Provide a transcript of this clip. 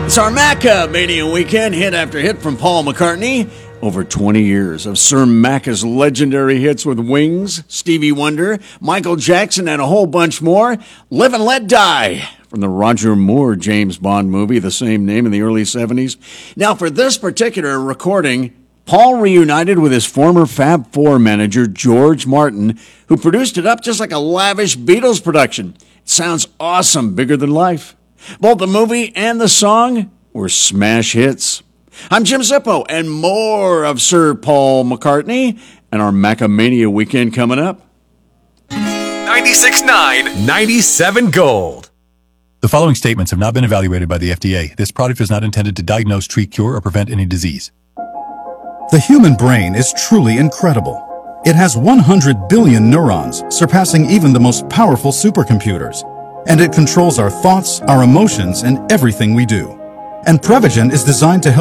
It's our Macca Mania weekend, hit after hit from Paul McCartney. Over 20 years of Sir Macca's legendary hits with Wings, Stevie Wonder, Michael Jackson, and a whole bunch more. Live and Let Die from the Roger Moore James Bond movie, the same name, in the early 70s. Now, for this particular recording, Paul reunited with his former Fab Four manager, George Martin, who produced it up just like a lavish Beatles production. It sounds awesome, bigger than life. Both the movie and the song were smash hits. I'm Jim Zippo, and more of Sir Paul McCartney and our Macamania weekend coming up. 96.9, 97 Gold. The following statements have not been evaluated by the FDA. This product is not intended to diagnose, treat, cure, or prevent any disease. The human brain is truly incredible. It has 100 billion neurons, surpassing even the most powerful supercomputers. And it controls our thoughts, our emotions, and everything we do. And Prevagen is designed to help